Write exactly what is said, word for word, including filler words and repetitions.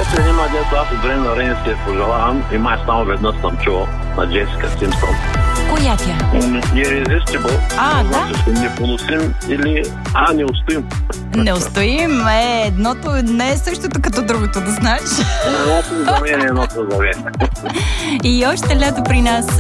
Като един младец, аз от време на време си я пожелавам и май само веднъж съм чувал на Джесика Симпсън. Коя тя? Irresistible. А, да? Непоносим или... А, не устоим. Не устоим. Е, едното не е същото като другото, да знаеш. Едното за мен е едното за мен. И още лято при нас